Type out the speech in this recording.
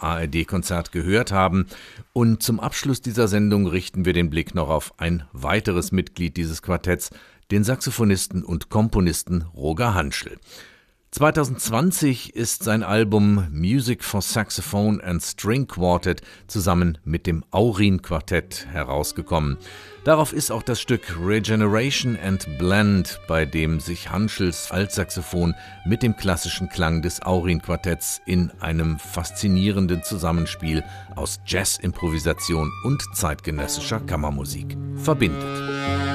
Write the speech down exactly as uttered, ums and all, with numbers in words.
A R D-Konzert gehört haben. Und zum Abschluss dieser Sendung richten wir den Blick noch auf ein weiteres Mitglied dieses Quartetts, den Saxophonisten und Komponisten Roger Hanschel. zwanzig zwanzig ist sein Album Music for Saxophone and String Quartet zusammen mit dem Aurin-Quartett herausgekommen. Darauf ist auch das Stück Regeneration and Blend, bei dem sich Hanschels Altsaxophon mit dem klassischen Klang des Aurin-Quartetts in einem faszinierenden Zusammenspiel aus Jazz-Improvisation und zeitgenössischer Kammermusik verbindet.